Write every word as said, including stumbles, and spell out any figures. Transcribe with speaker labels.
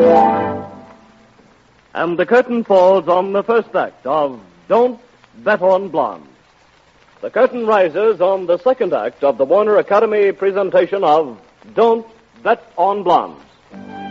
Speaker 1: And the curtain falls on the first act of Don't Bet on Blondes. The curtain rises on the second act of the Warner Academy presentation of Don't Bet on Blondes.